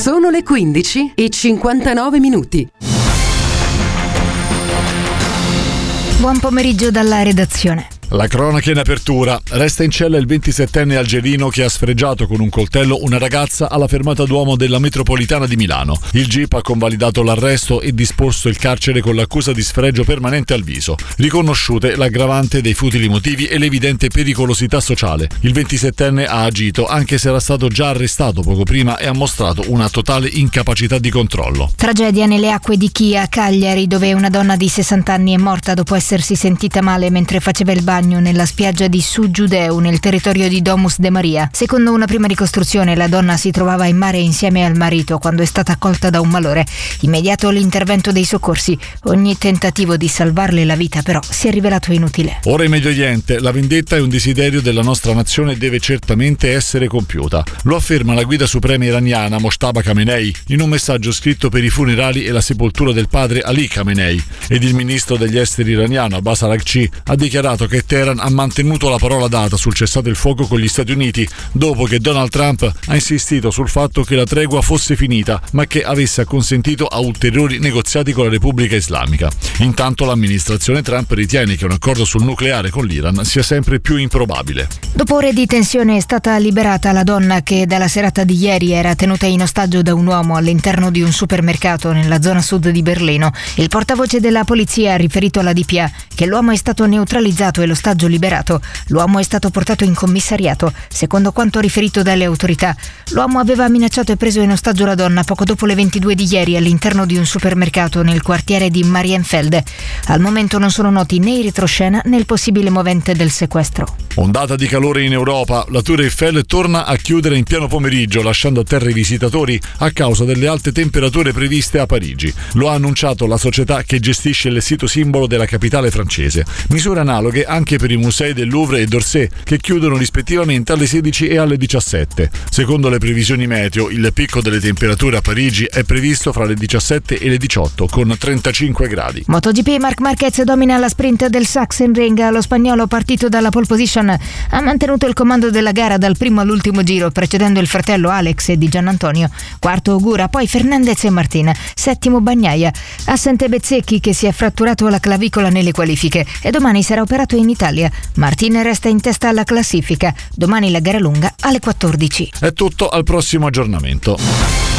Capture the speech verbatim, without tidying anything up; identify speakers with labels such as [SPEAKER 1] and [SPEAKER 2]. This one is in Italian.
[SPEAKER 1] Sono le quindici e cinquantanove minuti.
[SPEAKER 2] Buon pomeriggio dalla redazione.
[SPEAKER 3] La cronaca in apertura. Resta in cella il ventisettenne algerino che ha sfregiato con un coltello una ragazza alla fermata d'uomo della metropolitana di Milano. Il G I P ha convalidato l'arresto e disposto il carcere con l'accusa di sfregio permanente al viso. Riconosciute l'aggravante dei futili motivi e l'evidente pericolosità sociale. Il ventisettenne ha agito anche se era stato già arrestato poco prima e ha mostrato una totale incapacità di controllo.
[SPEAKER 2] Tragedia nelle acque di Chia, Cagliari, dove una donna di sessanta anni è morta dopo essersi sentita male mentre faceva il bagno nella spiaggia di Su Giudeu nel territorio di Domus de Maria. Secondo una prima ricostruzione, la donna si trovava in mare insieme al marito quando è stata colta da un malore. Immediato l'intervento dei soccorsi. Ogni tentativo di salvarle la vita però si è rivelato inutile.
[SPEAKER 3] Ora in Medio Oriente, la vendetta è un desiderio della nostra nazione e deve certamente essere compiuta. Lo afferma la guida suprema iraniana Mojtaba Khamenei in un messaggio scritto per i funerali e la sepoltura del padre Ali Khamenei. Ed il ministro degli esteri iraniano Abbas Araghchi ha dichiarato che Teheran ha mantenuto la parola data sul cessate il fuoco con gli Stati Uniti dopo che Donald Trump ha insistito sul fatto che la tregua fosse finita ma che avesse acconsentito a ulteriori negoziati con la Repubblica Islamica. Intanto l'amministrazione Trump ritiene che un accordo sul nucleare con l'Iran sia sempre più improbabile.
[SPEAKER 2] Dopo ore di tensione è stata liberata la donna che dalla serata di ieri era tenuta in ostaggio da un uomo all'interno di un supermercato nella zona sud di Berlino. Il portavoce della polizia ha riferito alla D P A che l'uomo è stato neutralizzato e lo ostaggio liberato. L'uomo è stato portato in commissariato. Secondo quanto riferito dalle autorità, l'uomo aveva minacciato e preso in ostaggio la donna poco dopo le ventidue di ieri all'interno di un supermercato nel quartiere di Marienfelde. Al momento non sono noti né i retroscena né il possibile movente del sequestro.
[SPEAKER 3] Ondata di calore in Europa. La Tour Eiffel torna a chiudere in pieno pomeriggio, lasciando a terra i visitatori a causa delle alte temperature previste a Parigi. Lo ha annunciato la società che gestisce il sito simbolo della capitale francese. Misure analoghe anche per i musei del Louvre e d'Orsay, che chiudono rispettivamente alle sedici e alle diciassette. Secondo le previsioni meteo, il picco delle temperature a Parigi è previsto fra le diciassette e le diciotto, con trentacinque gradi.
[SPEAKER 2] MotoGP, Marc Marquez domina la sprint del Sachsenring. Lo spagnolo, partito dalla pole position, ha mantenuto il comando della gara dal primo all'ultimo giro, precedendo il fratello Alex e di Giannantonio. Quarto Ogura, poi Fernandez e Martin. Settimo Bagnaia. Assente Bezzecchi, che si è fratturato la clavicola nelle qualifiche e domani sarà operato in Italia. Martin resta in testa alla classifica. Domani la gara lunga alle quattordici.
[SPEAKER 3] È tutto, al prossimo aggiornamento.